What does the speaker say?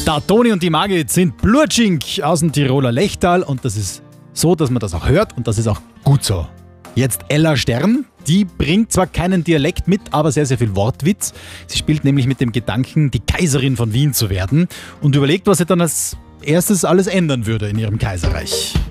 Der Toni und die Margit sind Blutschink aus dem Tiroler Lechtal und das ist so, dass man das auch hört und das ist auch gut so. Jetzt Ella Stern, die bringt zwar keinen Dialekt mit, aber sehr, sehr viel Wortwitz. Sie spielt nämlich mit dem Gedanken, die Kaiserin von Wien zu werden und überlegt, was sie dann als erstes alles ändern würde in ihrem Kaiserreich.